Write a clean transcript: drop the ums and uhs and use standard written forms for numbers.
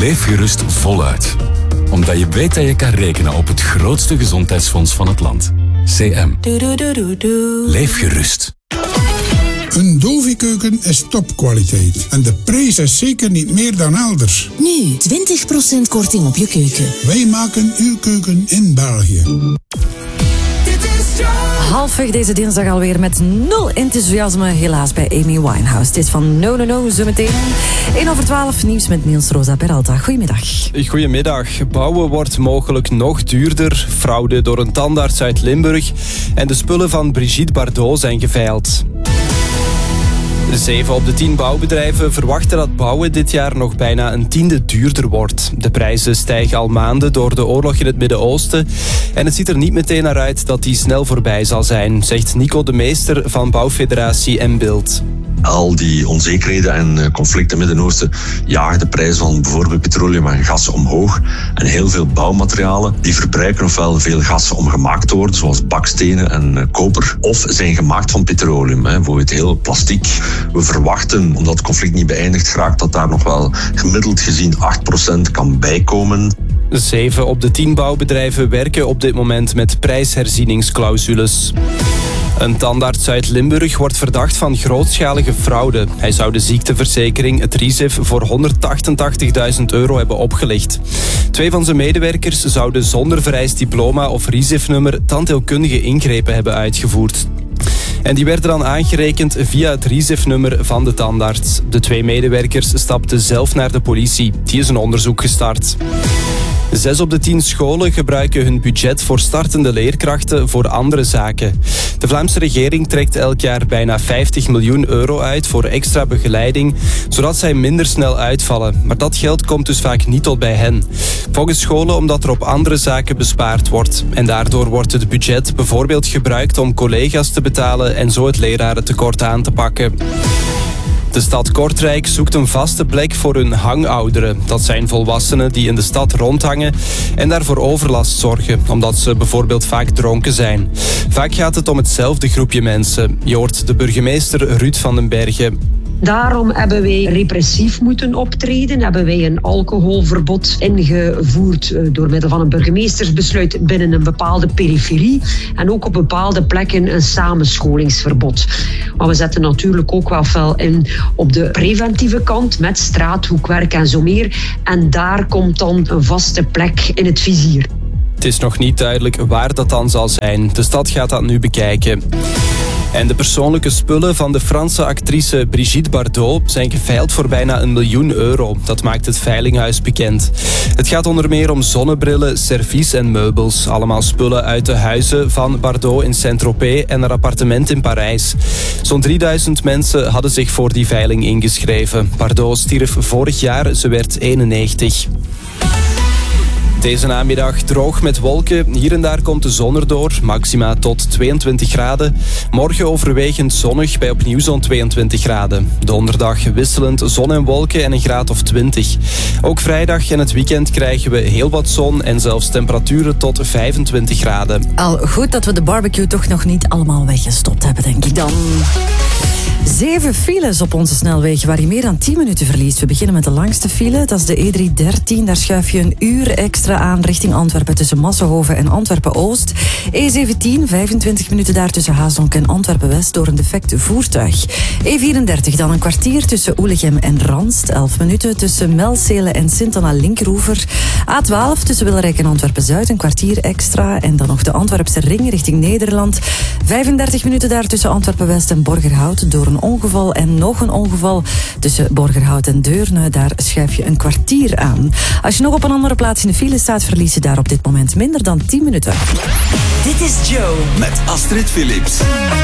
Leef gerust voluit. Omdat je weet dat je kan rekenen op het grootste gezondheidsfonds van het land. CM. Leef gerust. Een Dovi-keuken is topkwaliteit. En de prijs is zeker niet meer dan elders. Nu, 20% korting op je keuken. Wij maken uw keuken in België. Halfweg deze dinsdag alweer met 0 enthousiasme, helaas bij Amy Winehouse. Het is van No, zometeen. 1:12 nieuws met Niels Rosa Peralta. Goedemiddag. Goedemiddag. Bouwen wordt mogelijk nog duurder. Fraude door een tandarts uit Limburg. En de spullen van Brigitte Bardot zijn geveild. 7 op de 10 bouwbedrijven verwachten dat bouwen dit jaar nog bijna een tiende duurder wordt. De prijzen stijgen al maanden door de oorlog in het Midden-Oosten. En het ziet er niet meteen naar uit dat die snel voorbij zal zijn, zegt Nico de Meester van Bouwfederatie Mbilt. Al die onzekerheden en conflicten in het Midden-Oosten jagen de prijs van bijvoorbeeld petroleum en gas omhoog. En heel veel bouwmaterialen die verbruiken ofwel veel gas om gemaakt te worden, zoals bakstenen en koper, of zijn gemaakt van petroleum, bijvoorbeeld heel plastiek. We verwachten, omdat het conflict niet beëindigd raakt, dat daar nog wel gemiddeld gezien 8% kan bijkomen. 7 op de 10 bouwbedrijven werken op dit moment met prijsherzieningsclausules. Een tandarts uit Limburg wordt verdacht van grootschalige fraude. Hij zou de ziekteverzekering, het RIZIF, voor €188.000 hebben opgelicht. 2 van zijn medewerkers zouden zonder vereist diploma of RIZIF-nummer tandheelkundige ingrepen hebben uitgevoerd. En die werden dan aangerekend via het RIZIF-nummer van de tandarts. De 2 medewerkers stapten zelf naar de politie. Die is een onderzoek gestart. 6 op de 10 scholen gebruiken hun budget voor startende leerkrachten voor andere zaken. De Vlaamse regering trekt elk jaar bijna €50 miljoen uit voor extra begeleiding, zodat zij minder snel uitvallen. Maar dat geld komt dus vaak niet tot bij hen. Volgens scholen omdat er op andere zaken bespaard wordt. En daardoor wordt het budget bijvoorbeeld gebruikt om collega's te betalen en zo het lerarentekort aan te pakken. De stad Kortrijk zoekt een vaste plek voor hun hangouderen. Dat zijn volwassenen die in de stad rondhangen en daarvoor overlast zorgen, omdat ze bijvoorbeeld vaak dronken zijn. Vaak gaat het om hetzelfde groepje mensen. Je hoort de burgemeester Ruud van den Bergen. Daarom hebben wij repressief moeten optreden. Hebben wij een alcoholverbod ingevoerd door middel van een burgemeestersbesluit binnen een bepaalde periferie. En ook op bepaalde plekken een samenscholingsverbod. Maar we zetten natuurlijk ook wel fel in op de preventieve kant met straathoekwerk en zo meer. En daar komt dan een vaste plek in het vizier. Het is nog niet duidelijk waar dat dan zal zijn. De stad gaat dat nu bekijken. En de persoonlijke spullen van de Franse actrice Brigitte Bardot zijn geveild voor bijna €1 miljoen. Dat maakt het veilinghuis bekend. Het gaat onder meer om zonnebrillen, servies en meubels. Allemaal spullen uit de huizen van Bardot in Saint-Tropez en haar appartement in Parijs. Zo'n 3000 mensen hadden zich voor die veiling ingeschreven. Bardot stierf vorig jaar, ze werd 91. Deze namiddag droog met wolken. Hier en daar komt de zon erdoor. Maxima tot 22 graden. Morgen overwegend zonnig bij opnieuw zo'n 22 graden. Donderdag wisselend zon en wolken en een graad of 20. Ook vrijdag en het weekend krijgen we heel wat zon en zelfs temperaturen tot 25 graden. Al goed dat we de barbecue toch nog niet allemaal weggestopt hebben, denk ik dan. 7 files op onze snelwegen waar je meer dan 10 minuten verliest. We beginnen met de langste file, dat is de E313. Daar schuif je een uur extra aan richting Antwerpen tussen Massenhoven en Antwerpen-Oost. E17, 25 minuten daar tussen Haasdonk en Antwerpen-West door een defect voertuig. E34, dan een kwartier tussen Oelegem en Ranst. 11 minuten tussen Melcelen en Sint-Anna-Linkeroever. A12 tussen Wilrijk en Antwerpen-Zuid, een kwartier extra. En dan nog de Antwerpse ring richting Nederland. 35 minuten daar tussen Antwerpen-West en Borgerhout door een ongeval en nog een ongeval tussen Borgerhout en Deurne. Daar schuif je een kwartier aan. Als je nog op een andere plaats in de file staat, verlies je daar op dit moment minder dan 10 minuten. Dit is Joe met Astrid Philips.